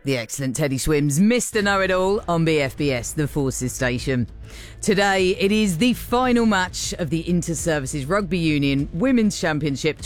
The excellent Teddy Swims, Mr. Know-It-All on BFBS, the Forces station. Today, it is the final match of the Inter-Services Rugby Union Women's Championship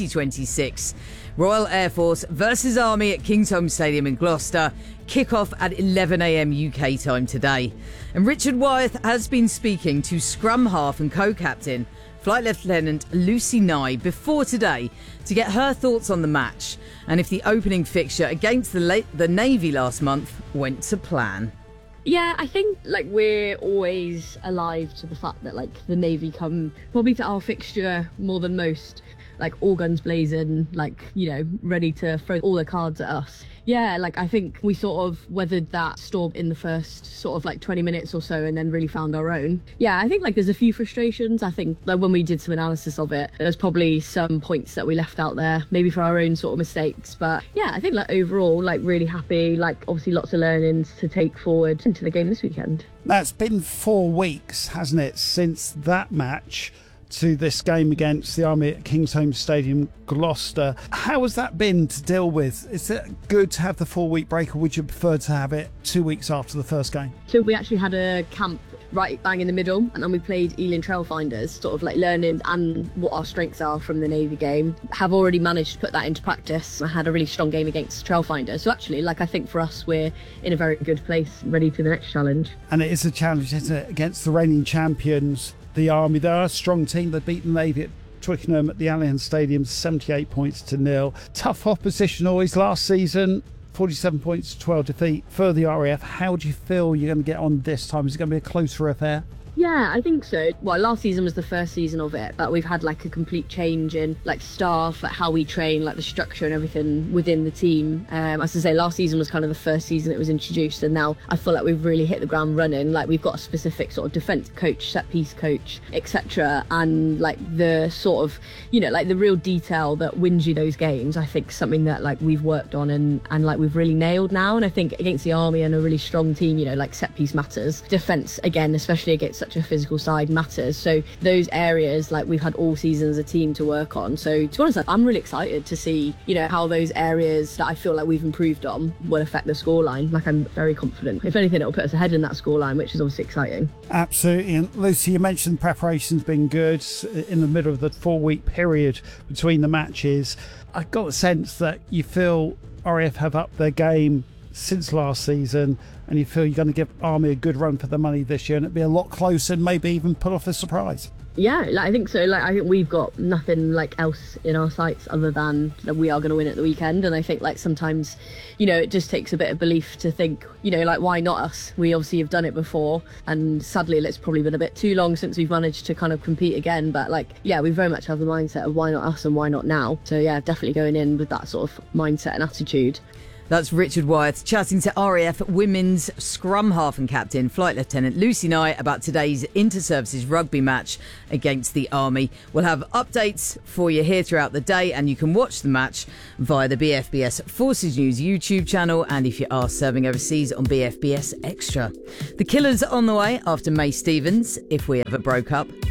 2026. Royal Air Force versus Army at Kingsholm Stadium in Gloucester. Kick-off at 11 a.m. UK time today. And Richard Wyeth has been speaking to scrum half and co-captain Flight Lieutenant Lucy Nye before today to get her thoughts on the match and if the opening fixture against the Navy last month went to plan. Yeah, I think we're always alive to the fact that the Navy come probably to our fixture more than most, all guns blazing, ready to throw all the cards at us. Yeah, I think we sort of weathered that storm in the first sort of 20 minutes or so and then really found our own. Yeah, I think there's a few frustrations. I think when we did some analysis of it, there's probably some points that we left out there, maybe for our own sort of mistakes. But yeah, I think overall, really happy, obviously lots of learnings to take forward into the game this weekend. Now, it's been 4 weeks, hasn't it, since that match to this game against the Army at Kingsholm Stadium, Gloucester. How has that been to deal with? Is it good to have the 4-week break, or would you prefer to have it 2 weeks after the first game? So we actually had a camp right bang in the middle, and then we played Ealing Trailfinders, sort of learning and what our strengths are from the Navy game. Have already managed to put that into practice. I had a really strong game against Trailfinders. So actually, I think for us, we're in a very good place, ready for the next challenge. And it is a challenge, isn't it, against the reigning champions, the Army. They're a strong team. They beat the Navy at Twickenham at the Allianz Stadium 78 points to 0. Tough opposition always. Last season, 47 points to 12 defeat for the RAF. How do you feel you're going to get on this time? Is it going to be a closer affair? Yeah, I think so. Well, last season was the first season of it, but we've had a complete change in staff, how we train, the structure and everything within the team. As I say, last season was kind of the first season it was introduced, and now I feel we've really hit the ground running. We've got a specific sort of defence coach, set piece coach, etc. And the sort of, the real detail that wins you those games, I think something that we've worked on and we've really nailed now. And I think against the Army and a really strong team, set piece matters. Defence, again, especially against such a physical side, matters. So those areas we've had all season as a team to work on. So to be honest, I'm really excited to see how those areas that I feel we've improved on will affect the scoreline. I'm very confident. If anything, it'll put us ahead in that scoreline, which is obviously exciting. Absolutely. And Lucy, you mentioned preparation's been good in the middle of the 4-week period between the matches. I got the sense that you feel RAF have upped their game since last season, and you feel you're going to give Army a good run for the money this year, and it'd be a lot closer and maybe even pull off a surprise. Yeah, I think so. I think we've got nothing else in our sights other than that we are going to win at the weekend. And I think sometimes, it just takes a bit of belief to think, why not us? We obviously have done it before, and sadly it's probably been a bit too long since we've managed to kind of compete again. But we very much have the mindset of why not us and why not now. So yeah, definitely going in with that sort of mindset and attitude. That's Richard Wyeth chatting to RAF Women's Scrum Half and Captain Flight Lieutenant Lucy Nye about today's Inter-Services rugby match against the Army. We'll have updates for you here throughout the day, and you can watch the match via the BFBS Forces News YouTube channel, and if you are serving overseas, on BFBS Extra. The Killers on the way after May Stevens, If We Ever Broke Up.